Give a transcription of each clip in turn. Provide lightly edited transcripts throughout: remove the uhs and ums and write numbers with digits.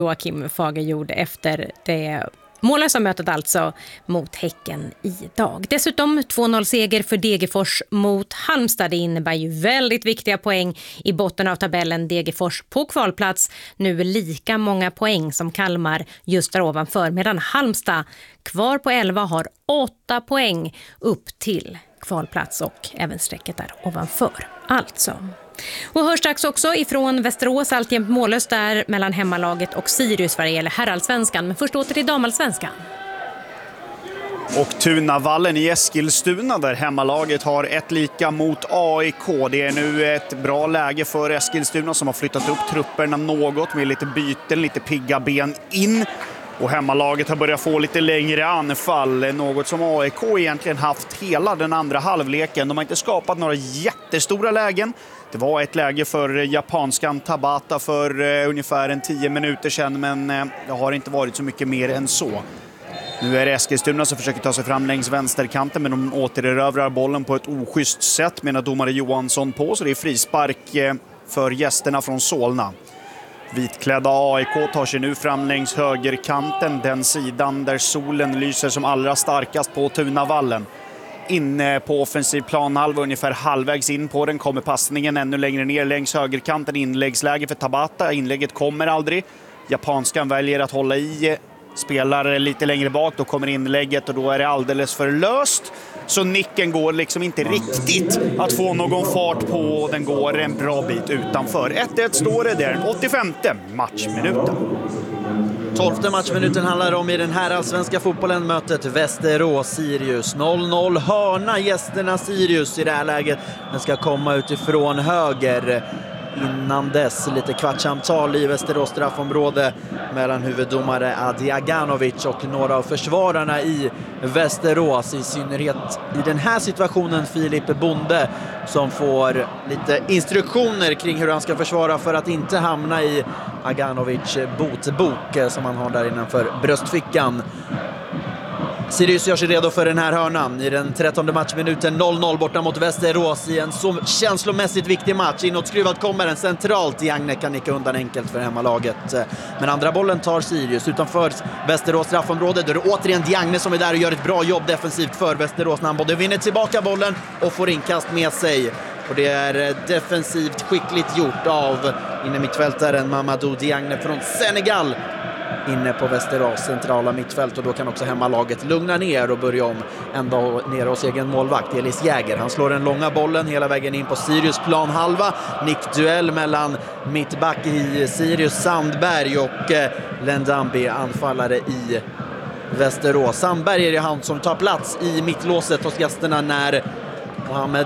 Joakim Fagerjord efter det mållösa mötet alltså mot Häcken idag. Dessutom 2-0-seger för Degerfors mot Halmstad. Det innebär ju väldigt viktiga poäng i botten av tabellen. Degerfors på kvalplats, nu lika många poäng som Kalmar just där ovanför. Medan Halmstad kvar på 11 har 8 poäng upp till kvalplats och även strecket där ovanför. Alltså. Och hörs strax också ifrån Västerås, alltjämt mållöst där mellan hemmalaget och Sirius vad det gäller herrallsvenskan. Men först åter till damallsvenskan. Och Tunavallen i Eskilstuna där hemmalaget har ett lika mot AIK. Det är nu ett bra läge för Eskilstuna som har flyttat upp trupperna något med lite byten, lite pigga ben in. Och hemmalaget har börjat få lite längre anfall, något som AIK egentligen haft hela den andra halvleken. De har inte skapat några jättestora lägen. Det var ett läge för japanskan Tabata för ungefär 10 minuter sedan, men det har inte varit så mycket mer än så. Nu är det Eskilstuna som försöker ta sig fram längs vänsterkanten, men de återerövrar bollen på ett oschysst sätt medan domare Johansson på, så det är frispark för gästerna från Solna. Vitklädda AIK tar sig nu fram längs högerkanten, den sidan där solen lyser som allra starkast på Tunavallen. Inne på offensiv planhalva, ungefär halvvägs in på den, kommer passningen ännu längre ner längs högerkanten. Inläggsläge för Tabata, inlägget kommer aldrig. Japanskan väljer att hålla i, spelar lite längre bak, då kommer inlägget och då är det alldeles för löst. Så nicken går liksom inte riktigt att få någon fart på, den går en bra bit utanför. 1-1 står det där, 85:e matchminuten. 12:e matchminuten handlar om i den här allsvenska fotbollen, mötet Västerås-Sirius. 0-0 hörna, gästerna Sirius i det här läget. Den ska komma utifrån höger. Innan dess lite kvartsamtal i Västerås straffområde mellan huvuddomare Adi Aganovic och några av försvararna i Västerås. I synnerhet i den här situationen Filip Bonde som får lite instruktioner kring hur han ska försvara för att inte hamna i Aganovic botbok som han har där innanför bröstfickan. Sirius gör sig redo för den här hörnan i den 13:e matchminuten. 0-0 borta mot Västerås i en så känslomässigt viktig match. Inåtskruvat kommer den centralt. Diagne kan nicka undan enkelt för hemmalaget. Men andra bollen tar Sirius utanför Västerås straffområde. Då är det återigen Diagne som är där och gör ett bra jobb defensivt för Västerås när han både vinner tillbaka bollen och får inkast med sig. Och det är defensivt skickligt gjort av innermittfältaren Mamadou Diagne från Senegal inne på Västerås centrala mittfält, och då kan också hemmalaget lugna ner och börja om ända ner hos egen målvakt Elis Jäger. Han slår den långa bollen hela vägen in på Sirius planhalva. Nickduell mellan mittback i Sirius Sandberg och Lendambi, anfallare i Västerås. Sandberg är det han som tar plats i mittlåset hos gästerna när Mohamed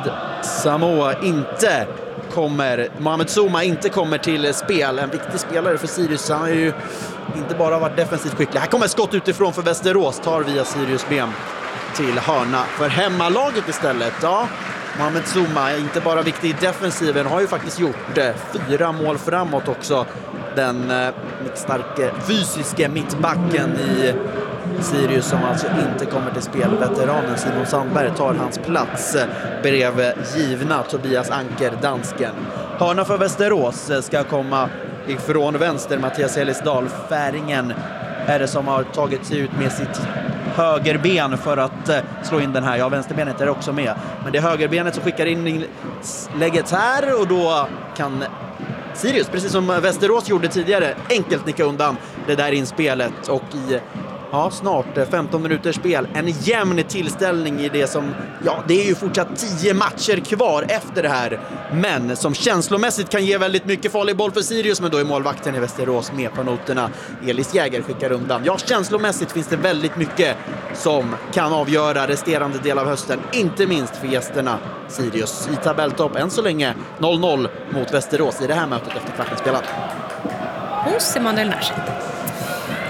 Zuma inte kommer till spel. En viktig spelare för Sirius. Han har ju inte bara varit defensivt skicklig. Här kommer skott utifrån för Västerås. Tar via Sirius ben till hörna för hemmalaget istället. Ja, Mohamed Zuma är inte bara viktig i defensiven. Har ju faktiskt gjort 4 mål framåt också. Den starka fysiska mittbacken i Sirius som alltså inte kommer till spel. Veteranen Simon Sandberg tar hans plats bredvid givna Tobias Anker, dansken. Hörna för Västerås ska komma ifrån vänster. Mattias Ellisdal, färingen, är det som har tagit sig ut med sitt högerben för att slå in den här. Ja, vänsterbenet är också med. Men det är högerbenet som skickar in lägget här, och då kan Sirius, precis som Västerås gjorde tidigare, enkelt nicka undan det där inspelet. Och i snart 15 minuters spel, en jämn tillställning i det som, det är ju fortsatt 10 matcher kvar efter det här, men som känslomässigt kan ge väldigt mycket farlig boll för Sirius, men då är målvakten i Västerås med på noterna. Elis Jäger skickar undan. Ja, känslomässigt finns det väldigt mycket som kan avgöra resterande del av hösten, inte minst för gästerna Sirius i tabelltopp. Än så länge 0-0 mot Västerås i det här mötet efter kvarten spelat. Hos Emanuel Narseth.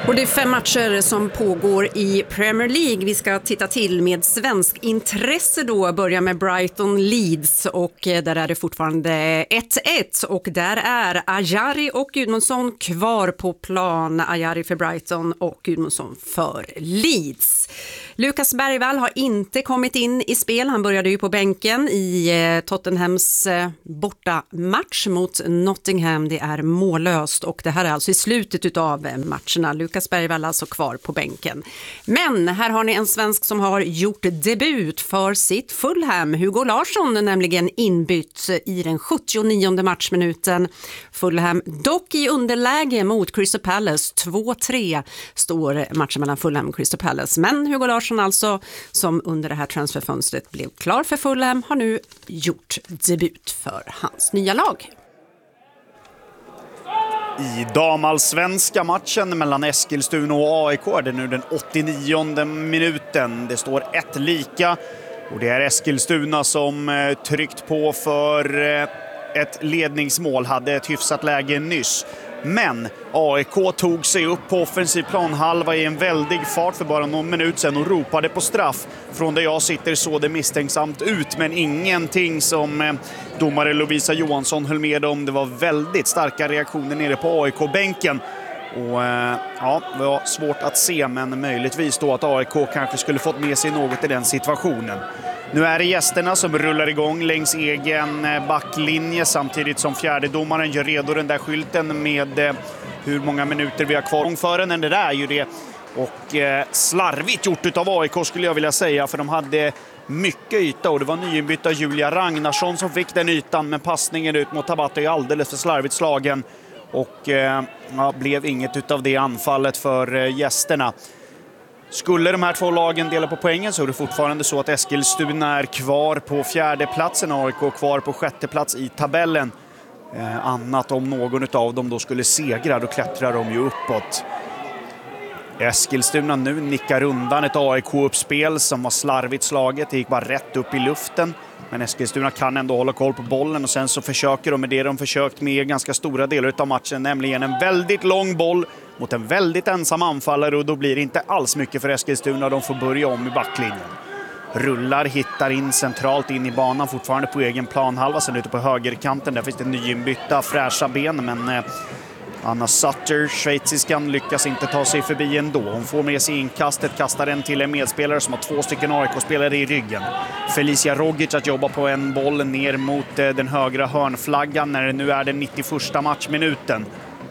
Och det är 5 matcher som pågår i Premier League. Vi ska titta till med svensk intresse då. Börja med Brighton Leeds och där är det fortfarande 1-1 och där är Ajari och Gudmundsson kvar på plan. Ajari för Brighton och Gudmundsson för Leeds. Lukas Bergvall har inte kommit in i spel. Han började ju på bänken i Tottenhams bortamatch mot Nottingham. Det är mållöst och det här är alltså i slutet av matcherna. Lukas Bergvall alltså kvar på bänken. Men här har ni en svensk som har gjort debut för sitt Fulham. Hugo Larsson är nämligen inbytt i den 79:e matchminuten. Fulham dock i underläge mot Crystal Palace. 2-3 står matchen mellan Fulham och Crystal Palace. Men Hugo Larsson alltså, som under det här transferfönstret blev klar för Fulham, har nu gjort debut för hans nya lag. I damallsvenska matchen mellan Eskilstuna och AIK är det nu den 89:e minuten. Det står 1-1 och det är Eskilstuna som tryckt på för ett ledningsmål, hade ett hyfsat läge nyss. Men AIK tog sig upp på offensiv planhalva i en väldig fart för bara någon minut sedan och ropade på straff. Från där jag sitter såg det misstänksamt ut, men ingenting som domare Lovisa Johansson höll med om. Det var väldigt starka reaktioner nere på AIK-bänken. Och ja, det var svårt att se, men möjligtvis då att AIK kanske skulle fått med sig något i den situationen. Nu är det gästerna som rullar igång längs egen backlinje samtidigt som fjärdedomaren gör redo den där skylten med hur många minuter vi har kvar för den. Det där är ju det. Och slarvigt gjort av AIK skulle jag vilja säga, för de hade mycket yta och det var nyinbytta Julia Ragnarsson som fick den ytan, men passningen ut mot Tabata är alldeles för slarvigt slagen och blev inget utav det anfallet för gästerna. Skulle de här två lagen dela på poängen så är det fortfarande så att Eskilstuna är kvar på 4:e platsen och AIK kvar på 6:e plats i tabellen. Annat om någon av dem då skulle segra, då klättrar de ju uppåt. Eskilstuna nu nickar undan ett AIK-uppspel som var slarvigt slaget. Det gick bara rätt upp i luften. Men Eskilstuna kan ändå hålla koll på bollen och sen så försöker de med det de försökt med ganska stora delar av matchen, nämligen en väldigt lång boll mot en väldigt ensam anfallare, och då blir det inte alls mycket för Eskilstuna. De får börja om i backlinjen. Rullar, hittar in centralt in i banan, fortfarande på egen planhalva. Sen ute på högerkanten, där finns det nyinbytta fräscha ben, men Anna Sutter, schweiziskan, lyckas inte ta sig förbi ändå. Hon får med sig inkastet, kastar den till en medspelare som har 2 stycken AIK-spelare i ryggen. Felicia Rogic att jobba på en boll ner mot den högra hörnflaggan när det nu är den 91:a matchminuten.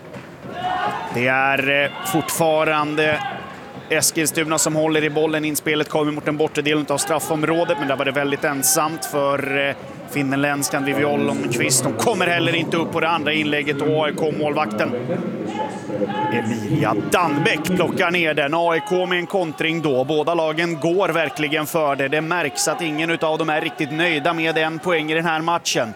Det är fortfarande Eskilstuna som håller i bollen. Inspelet kommer mot den bortre delen av straffområdet, men där var det väldigt ensamt för finländskan Viviol Lundqvist. De kommer heller inte upp på det andra inlägget och AIK-målvakten Emilia Danbeck plockar ner den. AIK med en kontring då. Båda lagen går verkligen för det. Det märks att ingen av dem är riktigt nöjda med en poäng i den här matchen.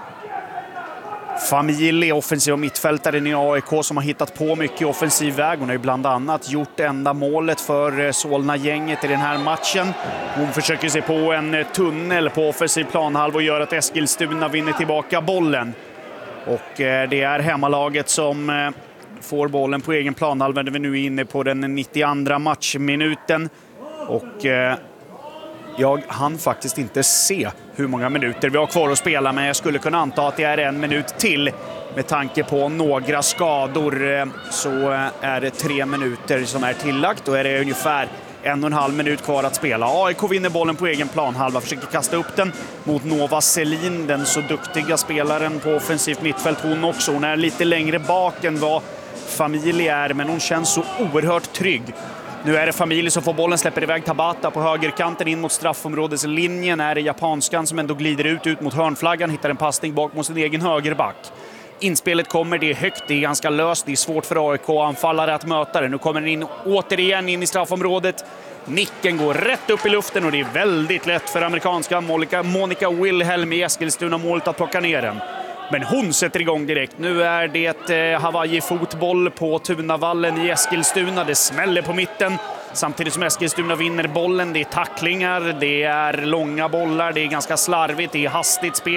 Familj, offensiv mittfältaren i AIK, som har hittat på mycket i offensiv väg. Hon har ju bland annat gjort enda målet för Solna-gänget i den här matchen. Hon försöker sig på en tunnel på offensiv planhalva och gör att Eskilstuna vinner tillbaka bollen. Och det är hemmalaget som får bollen på egen planhalva när vi nu är inne på den 92:a matchminuten. Och jag hann faktiskt inte se hur många minuter vi har kvar att spela, men jag skulle kunna anta att det är 1 minut till. Med tanke på några skador så är det 3 minuter som är tillagt. Då är det ungefär 1,5 minut kvar att spela. AIK vinner bollen på egen planhalva, försöker kasta upp den mot Nova Selin, den så duktiga spelaren på offensivt mittfält. Hon också, hon är lite längre bak än vad Familj är, men hon känns så oerhört trygg. Nu är det Familj som får bollen, släpper iväg Tabata på högerkanten in mot straffområdeslinjen. Är det japanskan som ändå glider ut mot hörnflaggan, hittar en passning bak mot sin egen högerback. Inspelet kommer, det är högt, det är ganska löst, det är svårt för AIK-anfallare att möta det. Nu kommer den in återigen in i straffområdet. Nicken går rätt upp i luften och det är väldigt lätt för amerikanska Monica Wilhelm i Eskilstuna-målet att plocka ner den. Men hon sätter igång direkt. Nu är det Hawaii-fotboll på Tunavallen i Eskilstuna. Det smäller på mitten. Samtidigt som Eskilstuna vinner bollen. Det är tacklingar, det är långa bollar, det är ganska slarvigt, det är hastigt spel.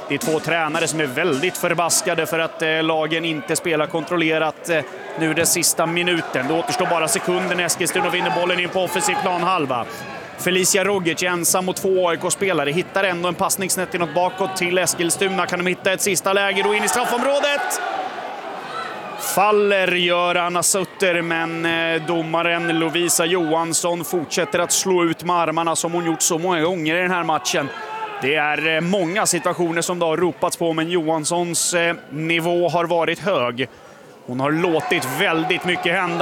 Det är två tränare som är väldigt förbaskade för att lagen inte spelar kontrollerat nu den sista minuten. Det återstår bara sekunden. Eskilstuna vinner bollen in på offensiv planhalva. Felicia Rogic ensam mot två AIK-spelare. Hittar ändå en passning snett inåt bakåt till Eskilstuna. Kan de hitta ett sista läge då in i straffområdet? Faller gör Anna Sutter, men domaren Lovisa Johansson fortsätter att slå ut med armarna som hon gjort så många gånger i den här matchen. Det är många situationer som det har ropats på, men Johanssons nivå har varit hög. Hon har låtit väldigt mycket hända.